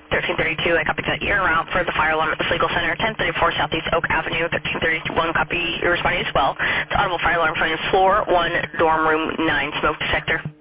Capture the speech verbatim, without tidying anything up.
thirteen thirty-two, I copy that you're around for the fire alarm at the Legal Center, ten thirty-four Southeast Oak Avenue, thirteen thirty-one, copy, you're responding as well. The audible fire alarm from floor one, dorm room nine, smoke detector.